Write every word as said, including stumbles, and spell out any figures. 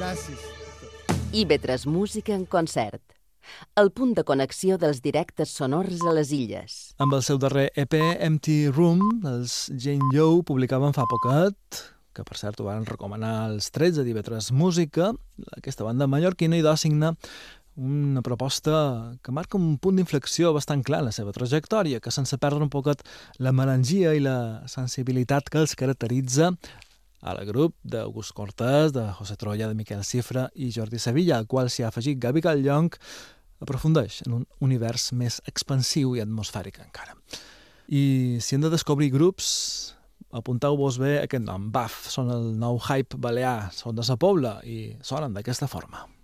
Gràcies. I ve tres Música en concert. El punt de connexió dels directes sonors a les illes. Amb el seu darrer E P, Empty Room, els Jane Yo publicaven fa poquet, que per cert ho van recomanar els tretze d'I V tres Música, aquesta banda mallorquina, i d'O signa una proposta que marca un punt d'inflexió bastant clar en la seva trajectòria, que sense perdre un poquet la melangia i la sensibilitat que els caracteritza a la grup d'August Cortés, de José Troya, de Miquel Cifra i Jordi Sevilla, al qual s'hi ha afegit Gavi Calllonc, aprofundeix en un univers més expansiu i atmosfèric encara. I si hem de descobrir grups, apunteu-vos bé aquest nom, B A F, són el nou hype balear, són de Sa Pobla i sonen d'aquesta forma.